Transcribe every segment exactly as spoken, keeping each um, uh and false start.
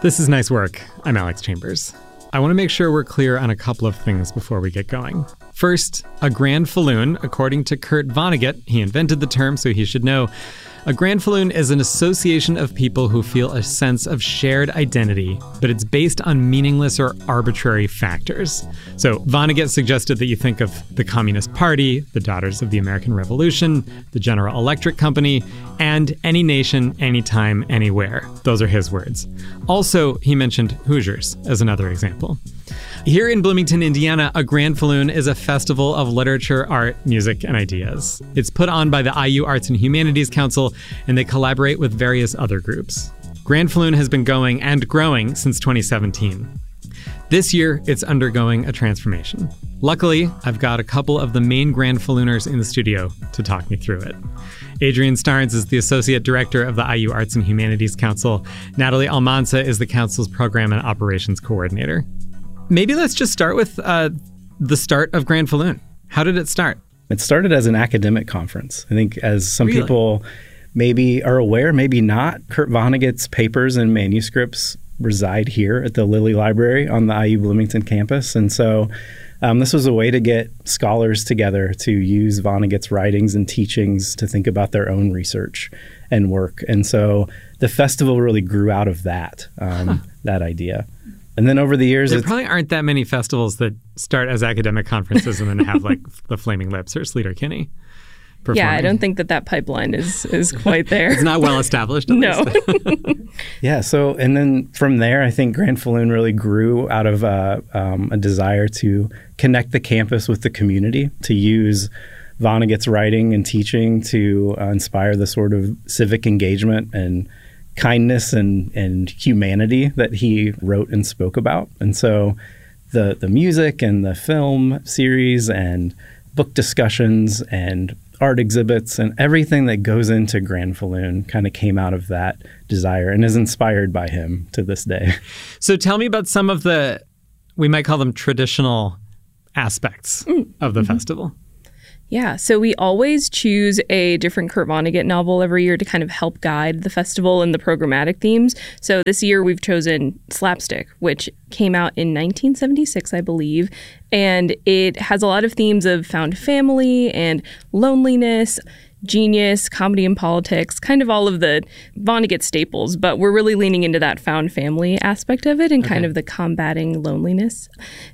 This is Nice Work. I'm Alex Chambers. I want to make sure we're clear on a couple of things before we get going. First, a granfalloon, according to Kurt Vonnegut, he invented the term, so he should know. A granfalloon is an association of people who feel a sense of shared identity, but it's based on meaningless or arbitrary factors. So Vonnegut suggested that you think of the Communist Party, the Daughters of the American Revolution, the General Electric Company, and any nation, anytime, anywhere. Those are his words. Also, he mentioned Hoosiers as another example. Here in Bloomington, Indiana, a granfalloon is a festival of literature, art, music, and ideas. It's put on by the I U Arts and Humanities Council, and they collaborate with various other groups. Granfalloon has been going and growing since twenty seventeen. This year, it's undergoing a transformation. Luckily, I've got a couple of the main granfallooners in the studio to talk me through it. Adrienne Starnes is the Associate Director of the I U Arts and Humanities Council. Natalie Almanza is the Council's Program and Operations Coordinator. Maybe let's just start with uh, the start of Granfalloon. How did it start? It started as an academic conference. I think as some Really? people maybe are aware, maybe not, Kurt Vonnegut's papers and manuscripts reside here at the Lilly Library on the I U Bloomington campus. And so um, this was a way to get scholars together to use Vonnegut's writings and teachings to think about their own research and work. And so the festival really grew out of that, um, huh. that idea. And then over the years, there it's, probably aren't that many festivals that start as academic conferences and then have like the Flaming Lips or Sleater-Kinney performing. Yeah, I don't think that that pipeline is is quite there. It's not well established. At no. least. Yeah. So, and then from there, I think Granfalloon really grew out of uh, um, a desire to connect the campus with the community, to use Vonnegut's writing and teaching to uh, inspire the sort of civic engagement and kindness and, and humanity that he wrote and spoke about. And so the the music and the film series and book discussions and art exhibits and everything that goes into Granfalloon kind of came out of that desire and is inspired by him to this day. So tell me about some of the, we might call them traditional aspects mm. of the mm-hmm. festival. Yeah, so we always choose a different Kurt Vonnegut novel every year to kind of help guide the festival and the programmatic themes. So this year we've chosen Slapstick, which came out in nineteen seventy-six, I believe. And it has a lot of themes of found family and loneliness, genius, comedy and politics, kind of all of the Vonnegut staples. But we're really leaning into that found family aspect of it and okay. kind of the combating loneliness.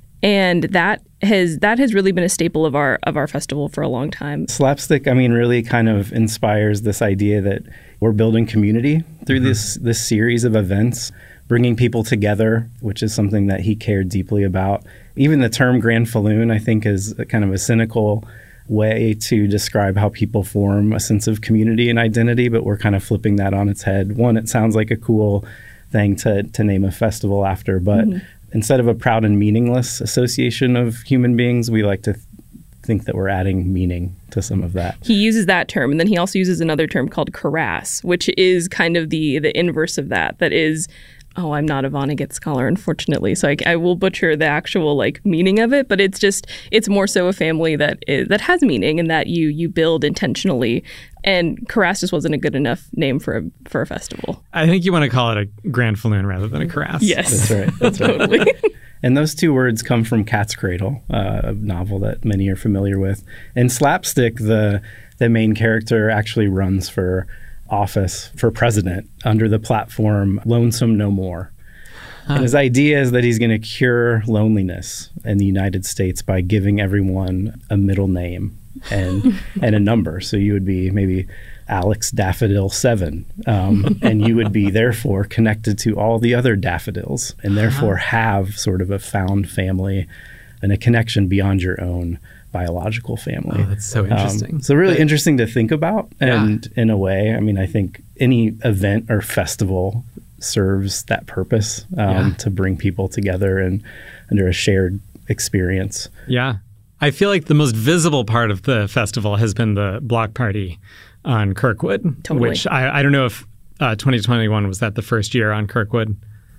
And that has that has really been a staple of our of our festival for a long time. Slapstick, I mean, really kind of inspires this idea that we're building community through mm-hmm. this this series of events, bringing people together, which is something that he cared deeply about. Even the term Granfalloon, I think, is a kind of a cynical way to describe how people form a sense of community and identity, but we're kind of flipping that on its head. One, it sounds like a cool thing to to name a festival after, but mm-hmm. instead of a proud and meaningless association of human beings, we like to th- think that we're adding meaning to some of that. He uses that term, and then he also uses another term called karass, which is kind of the the inverse of that. That is, oh, I'm not a Vonnegut scholar, unfortunately, so I, I will butcher the actual like meaning of it. But it's just it's more so a family that is, that has meaning and that you you build intentionally. And karass just wasn't a good enough name for a for a festival. I think you want to call it a Granfalloon rather than a karass. Yes, that's right. That's right. Totally. And those two words come from Cat's Cradle, uh, a novel that many are familiar with. In Slapstick, the the main character actually runs for office for president under the platform Lonesome No More. Huh. And his idea is that he's going to cure loneliness in the United States by giving everyone a middle name and and a number. So you would be maybe Alex Daffodil seven, um, and you would be therefore connected to all the other daffodils and therefore have sort of a found family and a connection beyond your own biological family. Oh, that's so interesting. Um, so really but, interesting to think about. And yeah. in a way, I mean, I think any event or festival serves that purpose um, yeah. to bring people together and under a shared experience. Yeah. I feel like the most visible part of the festival has been the block party on Kirkwood, totally. which I, I don't know if uh, twenty twenty-one was that the first year on Kirkwood.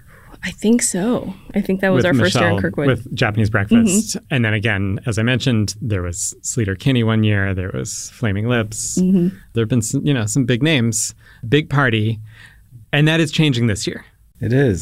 I think so. I think that was with our Michelle, first year in Kirkwood. With Japanese Breakfast. Mm-hmm. And then again, as I mentioned, there was Sleater-Kinney one year. There was Flaming Lips. Mm-hmm. There have been some, you know, some big names, big party. And that is changing this year. It is.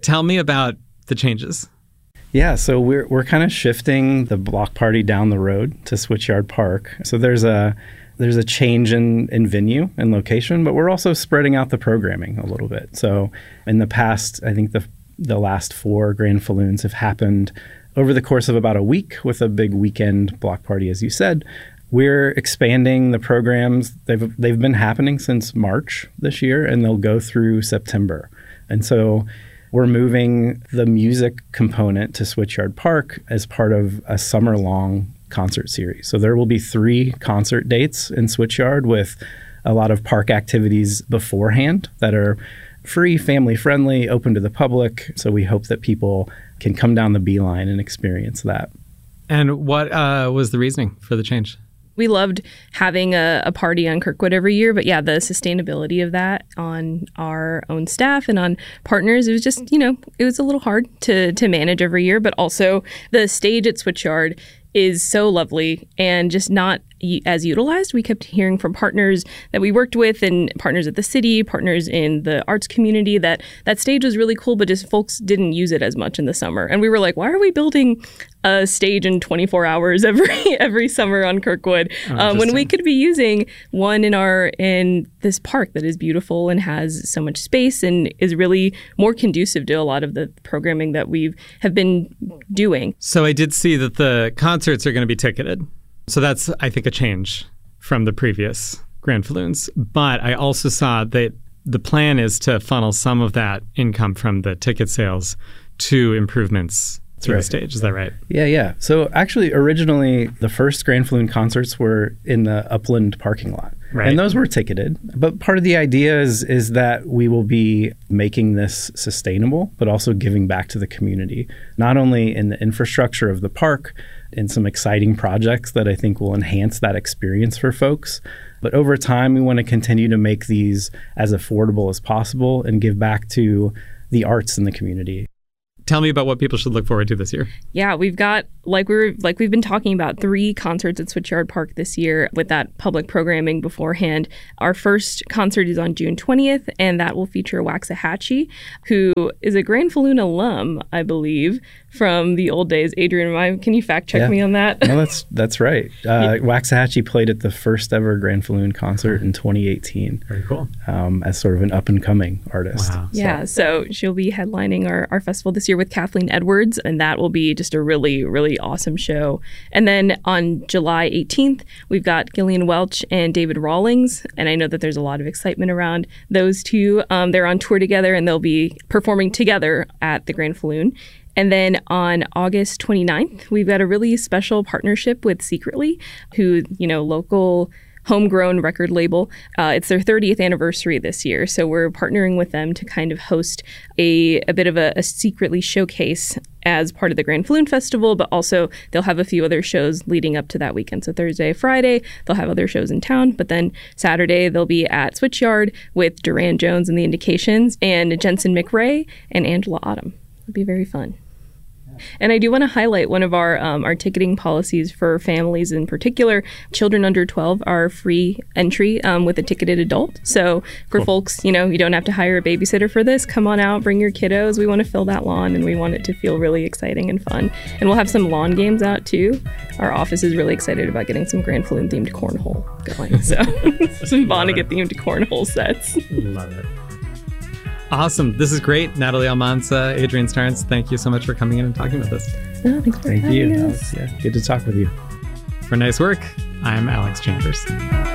Tell me about the changes. Yeah, so we're we're kind of shifting the block party down the road to Switchyard Park. So there's a there's a change in, in venue and location, but we're also spreading out the programming a little bit. So in the past, I think the the last four Granfalloons have happened over the course of about a week with a big weekend block party, as you said. We're expanding the programs. They've they've been happening since March this year, and they'll go through September. And so we're moving the music component to Switchyard Park as part of a summer-long concert series. So there will be three concert dates in Switchyard with a lot of park activities beforehand that are free, family-friendly, open to the public. So we hope that people can come down the Beeline and experience that. And what uh, was the reasoning for the change? We loved having a, a party on Kirkwood every year, but yeah, the sustainability of that on our own staff and on partners, it was just, you know, it was a little hard to to manage every year, but also the stage at Switchyard is so lovely and just not as utilized. We kept hearing from partners that we worked with and partners at the city, partners in the arts community that that stage was really cool, but just folks didn't use it as much in the summer. And we were like, why are we building a stage in twenty-four hours every every summer on Kirkwood oh, um, when we could be using one in our in this park that is beautiful and has so much space and is really more conducive to a lot of the programming that we have been doing. So I did see that the concerts are going to be ticketed. So that's, I think, a change from the previous Granfalloons. But I also saw that the plan is to funnel some of that income from the ticket sales to improvements to right. the stage. Is that right? Yeah, yeah. So actually, originally, the first Granfalloon concerts were in the Upland parking lot. Right. And those were ticketed. But part of the idea is, is that we will be making this sustainable, but also giving back to the community, not only in the infrastructure of the park, in some exciting projects that I think will enhance that experience for folks. But over time, we want to continue to make these as affordable as possible and give back to the arts in the community. Tell me about what people should look forward to this year. Yeah, we've got, like we were, like we've been talking about, three concerts at Switchyard Park this year with that public programming beforehand. Our first concert is on June twentieth, and that will feature Waxahachie, who is a Granfalloon alum, I believe, from the old days. Adrian, am I, can you fact check yeah. me on that? No, that's that's right. Uh, yeah. Waxahachie played at the first ever Granfalloon concert in twenty eighteen. Very cool. Um, as sort of an up-and-coming artist. Wow. Yeah, so. so she'll be headlining our, our festival this year with Kathleen Edwards, and that will be just a really, really awesome show. And then on July eighteenth, we've got Gillian Welch and David Rawlings, and I know that there's a lot of excitement around those two. Um, they're on tour together, and they'll be performing together at the Granfalloon. And then on August twenty-ninth, we've got a really special partnership with Secretly, who, you know, local homegrown record label. Uh, it's their thirtieth anniversary this year. So we're partnering with them to kind of host a, a bit of a, a Secretly showcase as part of the Granfalloon Festival, but also they'll have a few other shows leading up to that weekend. So Thursday, Friday, they'll have other shows in town, but then Saturday they'll be at Switchyard with Duran Jones and the Indications and Jensen McRae and Angela Autumn. It'll be very fun. And I do want to highlight one of our um, our ticketing policies for families in particular. Children under twelve are free entry um, with a ticketed adult. So for cool. folks, you know, you don't have to hire a babysitter for this. Come on out, bring your kiddos. We want to fill that lawn, and we want it to feel really exciting and fun. And we'll have some lawn games out too. Our office is really excited about getting some Granfalloon themed cornhole going. So some Vonnegut themed cornhole sets. Love it. Awesome. This is great. Natalie Almanza, Adrian Starnes, thank you so much for coming in and talking with us. Oh, thanks for Thank having you. us. Yeah, good to talk with you. For Nice Work, I'm Alex Chambers.